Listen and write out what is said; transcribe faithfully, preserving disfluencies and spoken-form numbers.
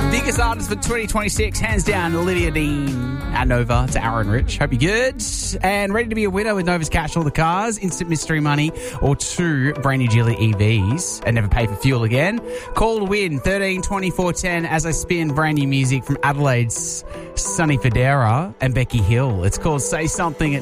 Biggest artist for twenty twenty-six, hands down, Olivia Dean at Nova. It's Aaron Rich. Hope you're good. And ready to be a winner with Nova's Cash All the Cars, instant mystery money, or two brand new Geely E Vs and never pay for fuel again. Call to win thirteen twenty-four ten as I spin brand new music from Adelaide's Sonny Fodera and Becky Hill. It's called Say Something.